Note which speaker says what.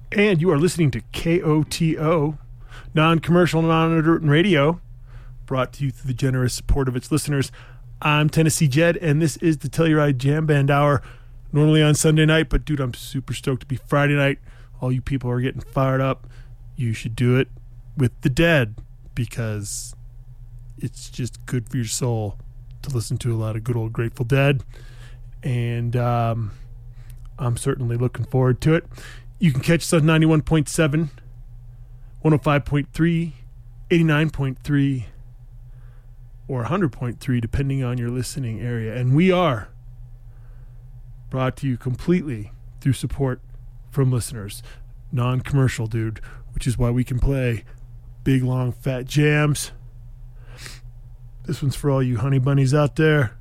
Speaker 1: And you are listening to KOTO, non-commercial, non-underwritten radio, brought to you through the generous support of its listeners. I'm Tennessee Jed, and this is the Telluride Jam Band Hour, normally on Sunday night, but dude, I'm super stoked to be Friday night. All you people are getting fired up. You should do it with the Dead, because it's just good for your soul to listen to a lot of good old Grateful Dead, and I'm certainly looking forward to it. You can catch us on 91.7, 105.3, 89.3, or 100.3, depending on your listening area. And we are brought to you completely through support from listeners. Non-commercial, dude, which is why we can play big, long, fat jams. This one's for all you honey bunnies out there.